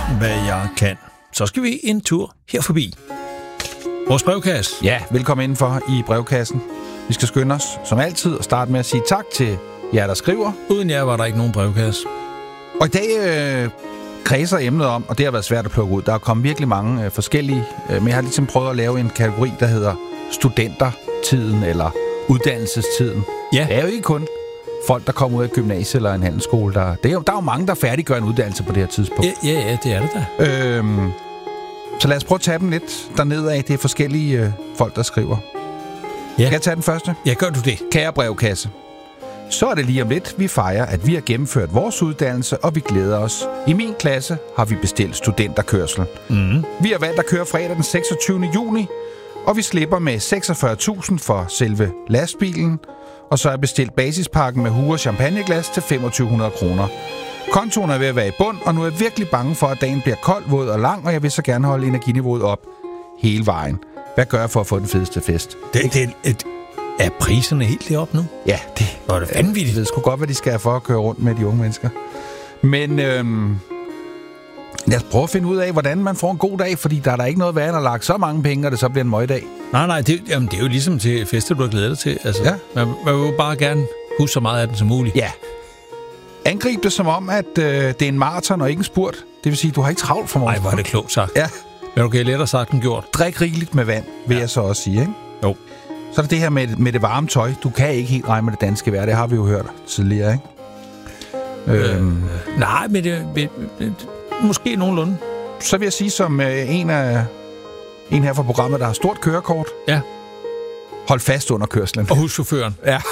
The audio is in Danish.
hvad jeg kan. Så skal vi en tur her forbi vores brevkasse. Ja, velkommen indenfor i brevkassen. Vi skal skynde os, som altid, og starte med at sige tak til jer, der skriver. Uden jer var der ikke nogen brevkasse. Og i dag kredser emnet om, og det har været svært at plukke ud. Der er kommet virkelig mange forskellige, men jeg har ligesom prøvet at lave en kategori, der hedder studentertiden eller uddannelsestiden. Ja. Det er jo ikke kun folk, der kommer ud af gymnasiet eller en handelsskole. Der er jo mange, der færdiggør en uddannelse på det her tidspunkt. Ja, det er det da. Så lad os prøve at tage dem lidt dernede af. Det er forskellige folk, der skriver. Ja. Kan jeg tage den første? Ja, gør du det. Kære brevkasse. Så er det lige om lidt, vi fejrer, at vi har gennemført vores uddannelse, og vi glæder os. I min klasse har vi bestilt studenterkørsel. Vi har valgt at køre fredag den 26. juni, og vi slipper med 46.000 for selve lastbilen, og så er bestilt basispakken med hue og champagneglas til 2.500 kroner. Kontoen er ved at være i bund, og nu er jeg virkelig bange for, at dagen bliver kold, våd og lang, og jeg vil så gerne holde energiniveauet op hele vejen. Hvad gør jeg for at få den fedeste fest? Er priserne helt deroppe nu? Ja, det er det vanvittigt. Jeg ved sgu godt, hvad de skal have for at køre rundt med de unge mennesker. Men lad os prøve at finde ud af, hvordan man får en god dag, fordi der er der ikke noget værd, at lagt så mange penge, og det så bliver en møgdag. Nej, det er jo ligesom til fester, du har glædet dig til. Altså, ja. Man vil jo bare gerne huske så meget af den som muligt. Ja. Angrib det som om, at det er en maraton og ikke en spurt. Det vil sige, du har ikke travlt for morgen. Nej, hvor er det klogt sagt. Ja. Men okay, lettere sagt end gjort. Drik rigeligt med vand, vil jeg så også sige, ikke? Jo. Så er det her med det varme tøj. Du kan ikke helt regne med det danske vejr. Det har vi jo hørt tidligere, ikke? Nej, men det måske nogenlunde. Så vil jeg sige, som en her fra programmet, der har stort kørekort. Ja. Hold fast under kørslen. Og husk chaufføren. Ja.